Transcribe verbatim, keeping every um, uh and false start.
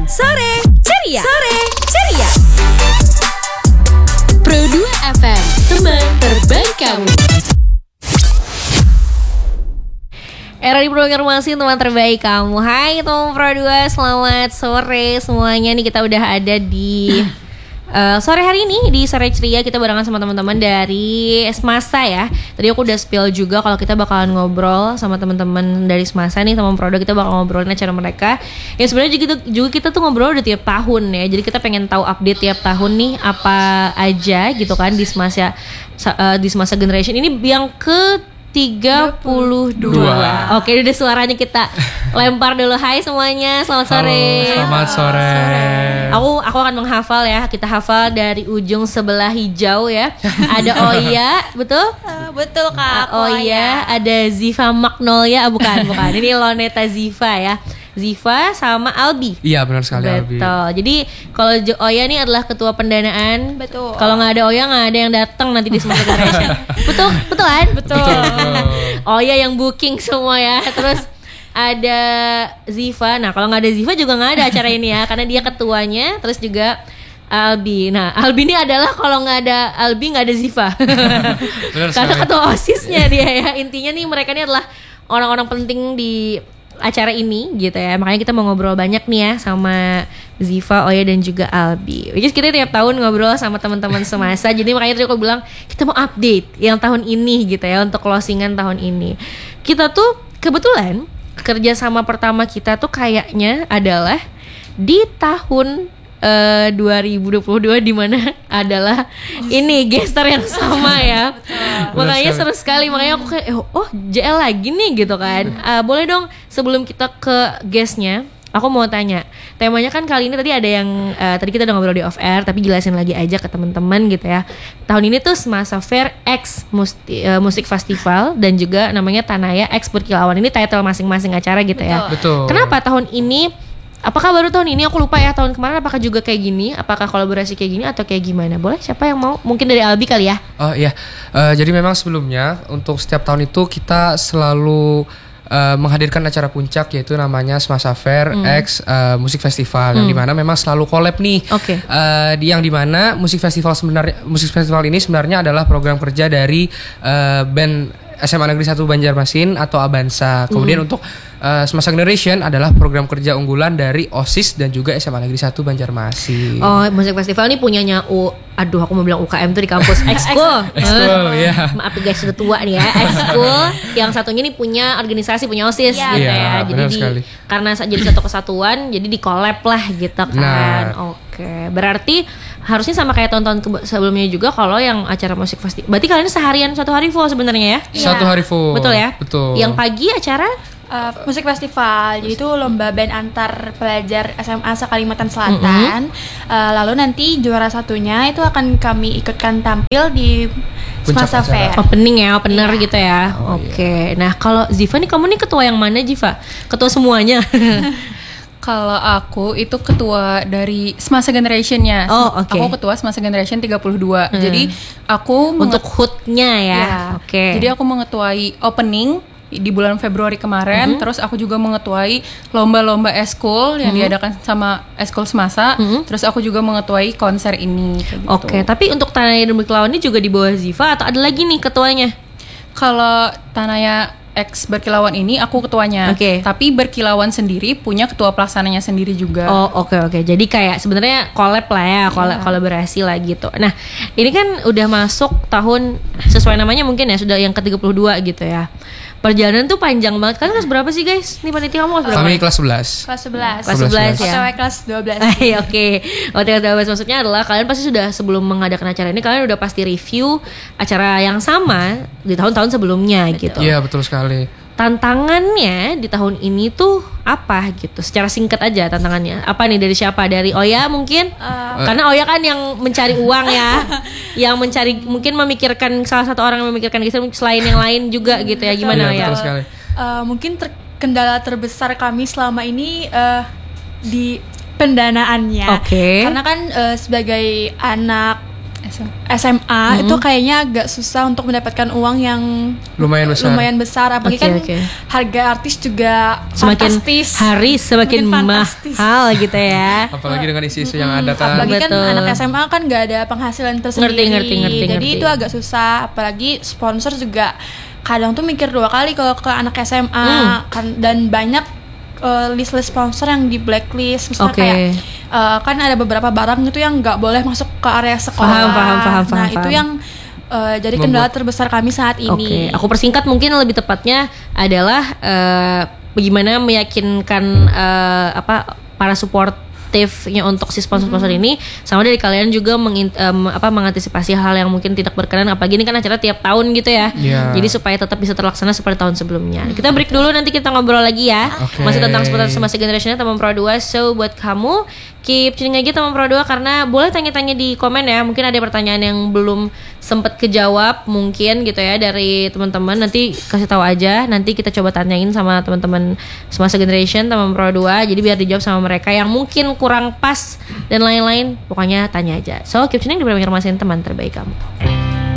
Sore Ceria. Sore Ceria. Pro dua F M, teman terbaik kamu. Era di program masih teman terbaik kamu. Hai teman Pro dua, selamat sore semuanya. Nih kita udah ada di Uh, sore hari ini di Sore Ceria kita barengan sama teman-teman dari Smasa ya. Tadi aku udah spill juga kalau kita bakalan ngobrol sama teman-teman dari Smasa nih, teman produk kita bakal ngobrolin acara mereka. Ya sebenarnya juga, juga kita tuh ngobrol udah tiap tahun ya. Jadi kita pengen tahu update tiap tahun nih apa aja gitu kan di Smasa uh, di Smasa Generation ini yang ke tiga puluh dua. Oke, udah suaranya kita lempar dulu. Hai semuanya, selamat sore. Halo, selamat sore. sore. Aku aku akan menghafal ya. Kita hafal dari ujung sebelah hijau ya. Ada Oya, betul? Uh, betul Kak. Uh, Oya, ada Ziva Magnolia, oh, bukan, bukan. Ini Loneta Ziva ya. Ziva sama Albi. Iya benar sekali. Betul. Albi. Jadi kalau Oya nih adalah ketua pendanaan. Betul. Kalau nggak ada Oya nggak ada yang datang nanti di Smasa Generation. betul, betul kan? Betul. betul. Oya yang booking semua ya. Terus ada Ziva. Nah kalau nggak ada Ziva juga nggak ada acara ini ya, karena dia ketuanya. Terus juga Albi. Nah Albi ini adalah kalau nggak ada Albi nggak ada Ziva. Karena ketua osisnya dia ya. Intinya nih mereka ini adalah orang-orang penting di acara ini gitu ya. Makanya kita mau ngobrol banyak nih ya sama Ziva, Oya dan juga Albi. Which is kita tiap tahun ngobrol sama teman-teman Semasa. Jadi makanya tadi aku bilang kita mau update yang tahun ini gitu ya, untuk closingan tahun ini. Kita tuh kebetulan kerja sama pertama kita tuh kayaknya adalah di tahun Uh, dua ribu dua puluh dua, di mana adalah oh, ini gestar yang sama ya. Makanya seru sekali. Makanya aku kayak oh J L lagi nih gitu kan. Uh, boleh dong sebelum kita ke guestnya, aku mau tanya. Temanya kan kali ini tadi ada yang uh, tadi kita udah ngobrol di off air, tapi jelasin lagi aja ke teman-teman gitu ya. Tahun ini tuh Smasa Fair X Musti, uh, Musik Festival dan juga namanya Tanaya X Berkilauan. Ini title masing-masing acara gitu ya. Betul. Kenapa tahun ini? Apakah baru tahun ini? Aku lupa ya, tahun kemarin apakah juga kayak gini? Apakah kolaborasi kayak gini atau kayak gimana? Boleh siapa yang mau? Mungkin dari Albi kali ya? Oh iya, uh, jadi memang sebelumnya untuk setiap tahun itu kita selalu uh, menghadirkan acara puncak, yaitu namanya Smasa Fair mm. X uh, Musik Festival, mm. yang dimana memang selalu collab nih. Oke. Okay. Uh, di yang dimana musik festival sebenarnya musik festival ini sebenarnya adalah program kerja dari uh, band S M A Negeri satu Banjarmasin atau Abansa. Kemudian mm. untuk uh, Smasa Generation adalah program kerja unggulan dari OSIS dan juga S M A Negeri satu Banjarmasin. Oh, musik festival ini punyanya U. Aduh, aku mau bilang U K M tuh di kampus Ekskul. Ekskul, ya. Maaf guys, sudah tua nih ya. Ekskul. Yang satunya nih punya organisasi, punya OSIS yeah. gitu yeah, ya. Jadi di, karena jadi satu kesatuan, jadi di collab lah gitu kan. Nah. Oke, berarti harusnya sama kayak tahun-tahun sebelumnya juga kalau yang acara musik festival. Berarti kalian seharian satu hari full sebenarnya ya? Satu hari full. Betul ya? Betul. Yang pagi acara uh, musik festival, jadi itu lomba band antar pelajar S M A se-Kalimantan Selatan. Mm-hmm. uh, Lalu nanti juara satunya itu akan kami ikutkan tampil di Smasa Fair. Opening ya, opener yeah. gitu ya. Oh, Oke. Okay. Iya. Nah kalau Ziva nih, kamu nih ketua yang mana Ziva? Ketua semuanya? Kalau aku itu ketua dari Smasa Generation-nya. Oh, oke. Okay. Aku ketua Smasa Generation tiga puluh dua. Hmm. Jadi aku untuk H U T-nya ya. ya. Oke. Okay. Jadi aku mengetuai opening di bulan Februari kemarin. Mm-hmm. Terus aku juga mengetuai lomba-lomba eskul yang mm-hmm. diadakan sama eskul Smasa. Mm-hmm. Terus aku juga mengetuai konser ini. Gitu. Oke. Okay. Tapi untuk Tanaya dan Berkilauan ini juga di bawah Ziva atau ada lagi nih ketuanya? Kalau Tanaya X Berkilauan ini aku ketuanya. Oke. Okay. Tapi Berkilauan sendiri punya ketua pelaksananya sendiri juga. Oh, oke okay, oke. Okay. Jadi kayak sebenarnya collab lah ya, collab, yeah. kolaborasi lah gitu. Nah, ini kan udah masuk tahun sesuai namanya mungkin ya, sudah yang ke tiga puluh dua gitu ya. Perjalanan tuh panjang banget. Kalian kelas berapa sih guys? Nih panitia kamu kelas berapa? Kami kelas sebelas. Kelas sebelas. Kelas sebelas ya. O T W kelas dua belas. Iya oke. O T W kelas dua belas maksudnya adalah kalian pasti sudah sebelum mengadakan acara ini kalian udah pasti review acara yang sama di tahun-tahun sebelumnya gitu. Iya betul sekali. Tantangannya di tahun ini tuh apa gitu? Secara singkat aja tantangannya. Apa nih dari siapa? Dari Oya mungkin? Uh, Karena Oya kan yang mencari uang ya. Yang mencari, mungkin memikirkan salah satu orang yang memikirkan gitu selain yang lain juga gitu ya. Gimana ya? Oya? Betul sekali. Uh, mungkin ter- kendala terbesar kami selama ini uh, di pendanaannya. Oke. Okay. Karena kan uh, sebagai anak S M A itu kayaknya agak susah untuk mendapatkan uang yang Lumayan besar. lumayan besar. Apalagi Oke, kan oke. harga artis juga Semakin fantastis. hari semakin Semakin fantastis. mahal gitu ya. Apalagi dengan isu-isu yang ada kan. Apalagi kan Betul. anak S M A kan nggak ada penghasilan tersendiri. ngerti, ngerti, Jadi ngerti. itu agak susah. Apalagi sponsor juga kadang tuh mikir dua kali kalau ke anak S M A Hmm. kan, dan banyak uh, list-list sponsor yang di blacklist. Misalnya Oke. kayak uh, kan ada beberapa barang itu yang nggak boleh masuk ke area sekolah. Paham, paham, paham, Nah paham, itu paham. yang uh, jadi kendala terbesar kami saat Oke, ini. aku persingkat mungkin lebih tepatnya adalah eh, bagaimana meyakinkan eh, apa para supportifnya untuk si sponsor-sponsor ini, sama dari kalian juga mengin, em, apa mengantisipasi hal yang mungkin tidak berkenan. Apalagi ini kan acara tiap tahun gitu ya. Iya. Jadi supaya tetap bisa terlaksana seperti tahun sebelumnya. Kita break dulu, nanti kita ngobrol lagi ya. Oke. Masih tentang seputar semasa generationnya Taman Pro dua. So buat kamu keep tuning aja Taman Pro dua, karena boleh tanya-tanya di komen ya. Mungkin ada pertanyaan yang belum sempet kejawab mungkin gitu ya dari teman-teman. Nanti kasih tahu aja. Nanti kita coba tanyain sama teman-teman semasa generation Taman Pro dua. Jadi biar dijawab sama mereka yang mungkin kurang pas dan lain-lain. Pokoknya tanya aja. So keep tuning di Premier Masin, teman terbaik kamu.